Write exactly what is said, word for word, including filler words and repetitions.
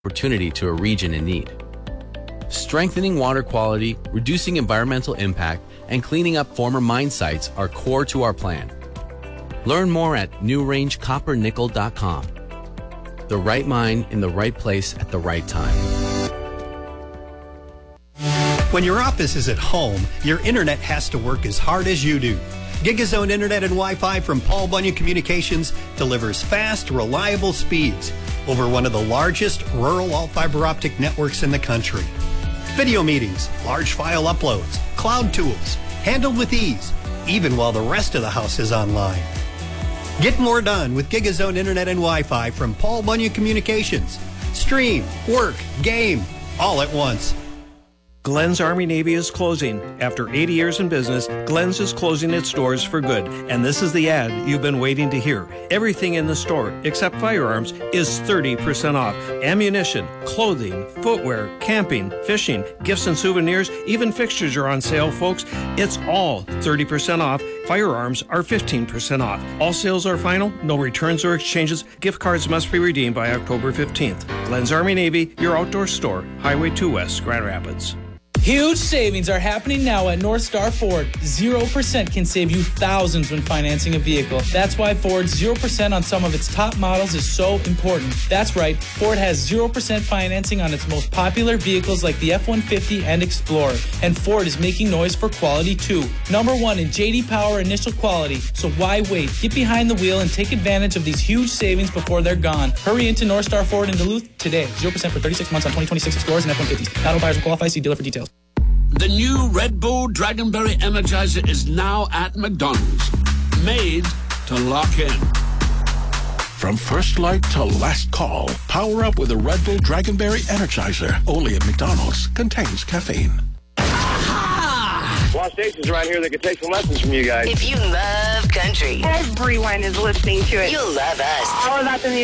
opportunity to a region in need. Strengthening water quality, reducing environmental impact, and cleaning up former mine sites are core to our plan. Learn more at new range copper nickel dot com. The right mine in the right place at the right time. When your office is at home, your internet has to work as hard as you do. GigaZone Internet and Wi-Fi from Paul Bunyan Communications delivers fast, reliable speeds over one of the largest rural all-fiber optic networks in the country. Video meetings, large file uploads, cloud tools, handled with ease, even while the rest of the house is online. Get more done with GigaZone Internet and Wi-Fi from Paul Bunyan Communications. Stream, work, game, all at once. Glenn's Army Navy is closing. After eighty years in business, Glenn's is closing its doors for good. And this is the ad you've been waiting to hear. Everything in the store, except firearms, is thirty percent off. Ammunition, clothing, footwear, camping, fishing, gifts and souvenirs, even fixtures are on sale, folks. It's all thirty percent off. Firearms are fifteen percent off. All sales are final, no returns or exchanges. Gift cards must be redeemed by October fifteenth. Glenn's Army Navy, your outdoor store, Highway two West, Grand Rapids. Huge savings are happening now at North Star Ford. zero percent can save you thousands when financing a vehicle. That's why Ford's zero percent on some of its top models is so important. That's right, Ford has zero percent financing on its most popular vehicles like the F one fifty and Explorer. And Ford is making noise for quality too. Number one in J D Power initial quality. So why wait? Get behind the wheel and take advantage of these huge savings before they're gone. Hurry into North Star Ford in Duluth today. zero percent for thirty-six months on twenty twenty-six Explorers and F one fifties. Not all buyers will qualify. See dealer for details. The new Red Bull Dragonberry Energizer is now at McDonald's. Made to lock in. From first light to last call, power up with a Red Bull Dragonberry Energizer. Only at McDonald's. Contains caffeine. A lot of stations around here that can take some lessons from you guys. If you love country, everyone is listening to it. You'll love us. All about the music.